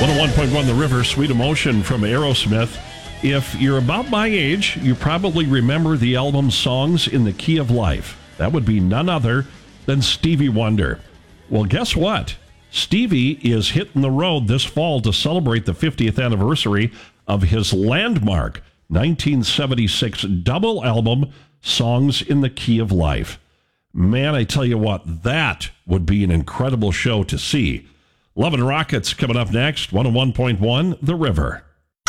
101.1 The River, Sweet Emotion from Aerosmith. If you're about my age, you probably remember the album Songs in the Key of Life. That would be none other than Stevie Wonder. Well, guess what? Stevie is hitting the road this fall to celebrate the 50th anniversary of his landmark 1976 double album, Songs in the Key of Life. Man, I tell you what, that would be an incredible show to see. Love and Rockets coming up next, 101.1 The River.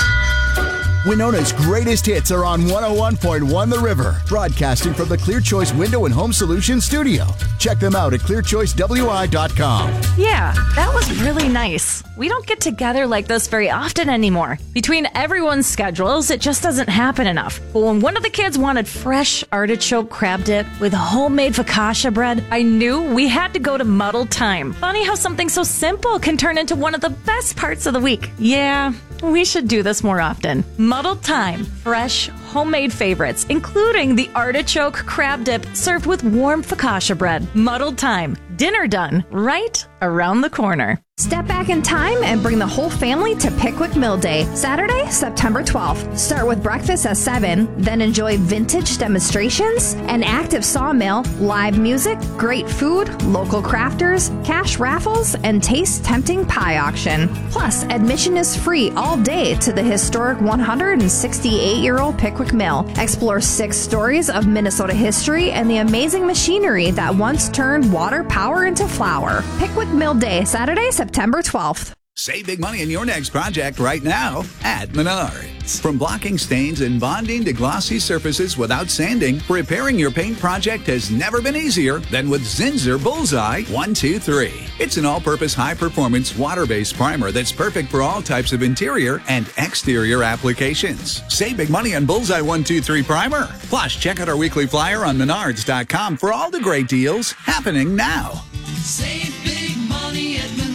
Winona's greatest hits are on 101.1 The River, broadcasting from the Clear Choice Window and Home Solutions studio. Check them out at clearchoicewi.com. Yeah, that was really nice. We don't get together like this very often anymore. Between everyone's schedules, it just doesn't happen enough. But when one of the kids wanted fresh artichoke crab dip with homemade focaccia bread, I knew we had to go to Muddled Time. Funny how something so simple can turn into one of the best parts of the week. Yeah, we should do this more often. Muddled Time, fresh, homemade favorites, including the artichoke crab dip served with warm focaccia bread. Muddled Time, dinner done right around the corner. Step back in time and bring the whole family to Pickwick Mill Day, Saturday, September 12th. Start with breakfast at 7, then enjoy vintage demonstrations, an active sawmill, live music, great food, local crafters, cash raffles, and taste-tempting pie auction. Plus, admission is free all day to the historic 168-year-old Pickwick Mill. Explore 6 stories of Minnesota history and the amazing machinery that once turned water power into flour. Pickwick Mill Day, Saturday, September 12th. Save big money in your next project right now at Menards. From blocking stains and bonding to glossy surfaces without sanding, repairing your paint project has never been easier than with Zinsser Bullseye 123. It's an all-purpose high-performance water-based primer that's perfect for all types of interior and exterior applications. Save big money on Bullseye 123 primer. Plus, check out our weekly flyer on Menards.com for all the great deals happening now. Save big money at Menards.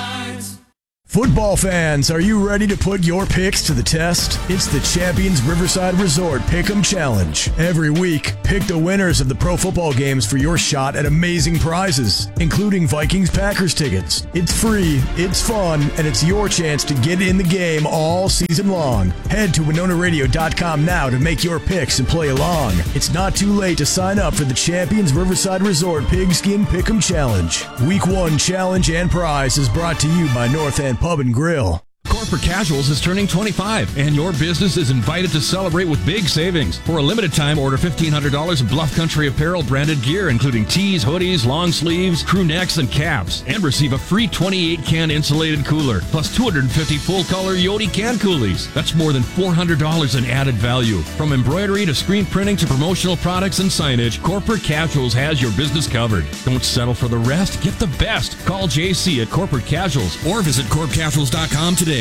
Football fans, are you ready to put your picks to the test? It's the Champions Riverside Resort Pick'em Challenge. Every week, pick the winners of the pro football games for your shot at amazing prizes, including Vikings-Packers tickets. It's free, it's fun, and it's your chance to get in the game all season long. Head to WinonaRadio.com now to make your picks and play along. It's not too late to sign up for the Champions Riverside Resort Pigskin Pick'em Challenge. Week 1 challenge and prize is brought to you by North End Pub and Grill. Corporate Casuals is turning 25, and your business is invited to celebrate with big savings. For a limited time, order $1,500 of Bluff Country Apparel branded gear, including tees, hoodies, long sleeves, crew necks, and caps, and receive a free 28-can insulated cooler, plus 250 full-color Yodi can coolies. That's more than $400 in added value. From embroidery to screen printing to promotional products and signage, Corporate Casuals has your business covered. Don't settle for the rest. Get the best. Call JC at Corporate Casuals or visit corpcasuals.com today.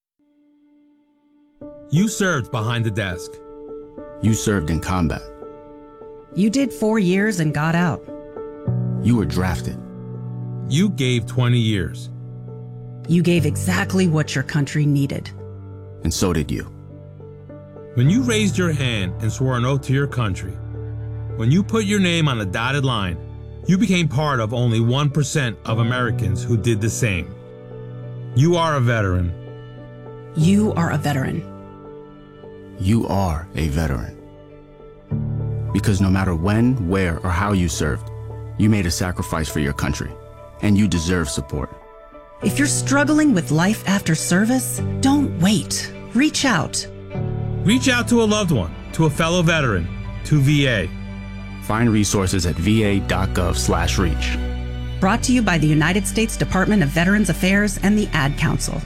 You served behind the desk. You served in combat. You did 4 years and got out. You were drafted. You gave 20 years. You gave exactly what your country needed. And so did you. When you raised your hand and swore an oath to your country, when you put your name on a dotted line, you became part of only 1% of Americans who did the same. You are a veteran. You are a veteran. You are a veteran. Because no matter when, where, or how you served, you made a sacrifice for your country, and you deserve support. If you're struggling with life after service, don't wait. Reach out. Reach out to a loved one, to a fellow veteran, to VA. Find resources at va.gov/reach. Brought to you by the United States Department of Veterans Affairs and the Ad Council.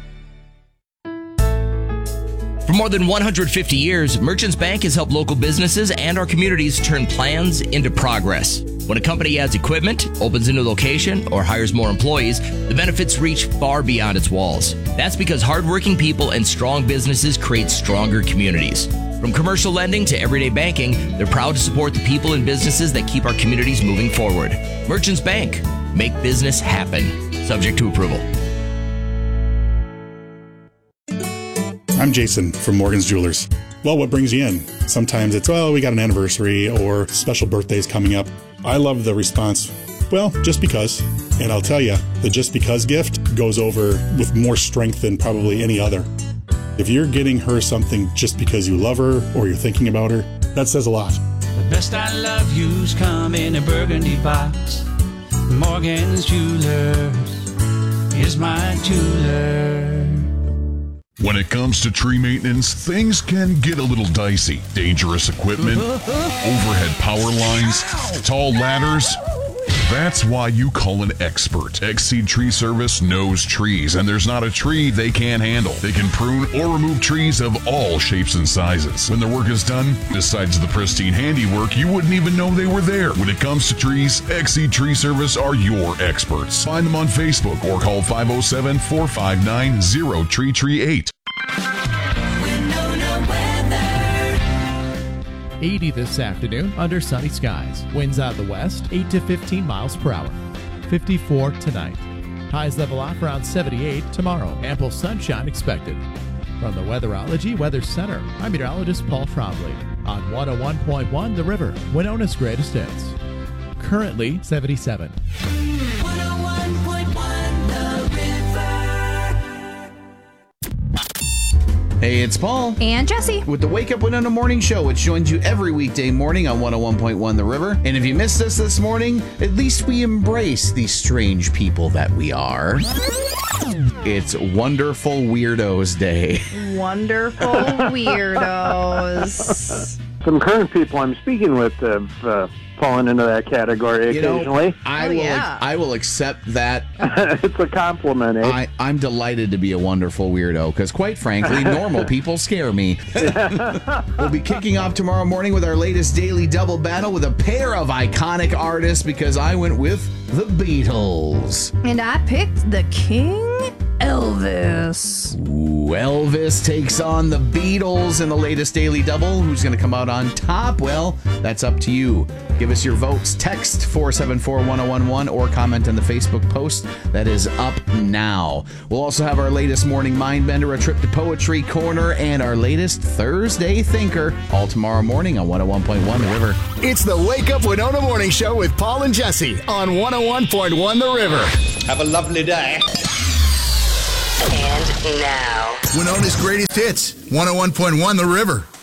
For more than 150 years, Merchants Bank has helped local businesses and our communities turn plans into progress. When a company adds equipment, opens a new location, or hires more employees, the benefits reach far beyond its walls. That's because hardworking people and strong businesses create stronger communities. From commercial lending to everyday banking, they're proud to support the people and businesses that keep our communities moving forward. Merchants Bank. Make business happen. Subject to approval. I'm Jason from Morgan's Jewelers. Well, what brings you in? Sometimes it's, well, we got an anniversary or special birthdays coming up. I love the response Well, just because. And I'll tell you, the just because gift goes over with more strength than probably any other. If you're getting her something just because you love her or you're thinking about her, that says a lot. The best I love you's come in a burgundy box. Morgan's Jewelers is my jeweler. When it comes to tree maintenance, things can get a little dicey. Dangerous equipment, overhead power lines, tall ladders. That's why you call an expert. Exceed Tree Service knows trees, and there's not a tree they can't handle. They can prune or remove trees of all shapes and sizes. When their work is done, besides the pristine handiwork, you wouldn't even know they were there. When it comes to trees, Exceed Tree Service are your experts. Find them on Facebook or call 507-459-0338. 80 this afternoon under sunny skies. Winds out of the west, 8 to 15 miles per hour. 54 tonight. Highs level off around 78 tomorrow. Ample sunshine expected. From the Weatherology Weather Center, I'm meteorologist Paul Trombley on 101.1 The River, Winona's greatest hits. Currently 77. 101.1 The River. Hey, it's Paul. And Jesse. With the Wake Up Winona Morning Show, which joins you every weekday morning on 101.1 The River. And if you missed us this morning, at least we embrace these strange people that we are. It's Wonderful Weirdos Day. Wonderful Weirdos. Some current people I'm speaking with have fallen into that category occasionally. I will accept that. It's a compliment, eh? I'm delighted to be a wonderful weirdo because, quite frankly, normal people scare me. We'll be kicking off tomorrow morning with our latest daily double battle with a pair of iconic artists because I went with the Beatles. And I picked the King, Elvis. Ooh, Elvis takes on the Beatles in the latest daily double. Who's going to come out on top? Well, that's up to you. Give us your votes. Text 474-1011 or comment on the Facebook post that is up now. We'll also have our latest morning Mindbender, a trip to Poetry Corner, and our latest Thursday Thinker, all tomorrow morning on 101.1 The River. It's the Wake Up Winona Morning Show with Paul and Jesse on 101.1 The River. Have a lovely day. And now, Winona's greatest hits, 101.1 The River.